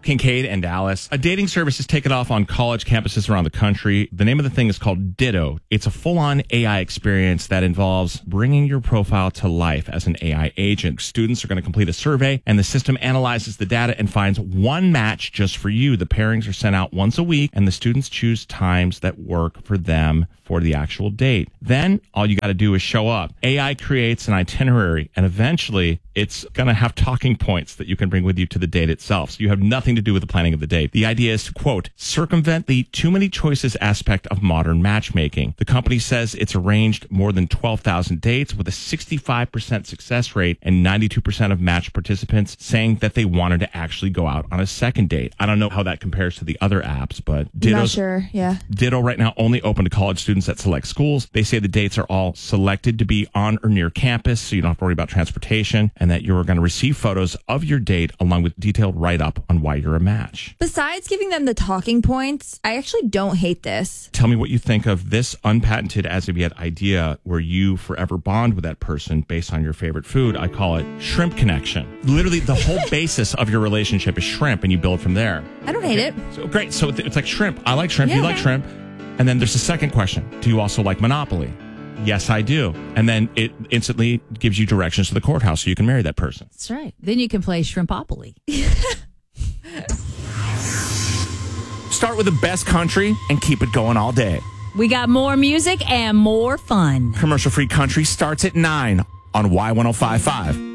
Kincaid and Dallas. A dating service has taken off on college campuses around the country. The name of the thing is called Ditto. It's a full-on AI experience that involves bringing your profile to life as an AI agent. Students are going to complete a survey, and the system analyzes the data and finds one match just for you. The pairings are sent out once a week, and the students choose times that work for them for the actual date. Then all you got to do is show up. AI creates an itinerary, and eventually it's going to have talking points that you can bring with you to the date itself. So you have nothing to do with the planning of the date. The idea is to, quote, circumvent the too many choices aspect of modern matchmaking. The company says it's arranged more than 12,000 dates with a 65% success rate and 92% of match participants saying that they wanted to actually go out on a second date. I don't know how that compares to the other apps, but Not sure, yeah. Ditto right now only open to college students at select schools. They say the dates are all selected to be on or near campus, so you don't have to worry about transportation, and that you're going to receive photos of your date along with detailed write-up on why you're a match. Besides giving them the talking points, I actually don't hate this. Tell me what you think of this unpatented as of yet idea where you forever bond with that person based on your favorite food. I call it shrimp connection. Literally, the whole basis of your relationship is shrimp, and you build from there. I don't hate it. So great. So it's like shrimp. I like shrimp. Yeah, You like okay. shrimp. And then there's a second question. Do you also like Monopoly? Yes, I do. And then it instantly gives you directions to the courthouse so you can marry that person. That's right. Then you can play Shrimpopoly. Start with the best country and keep it going all day. We got more music and more fun. Commercial-free country starts at 9 on Y1055.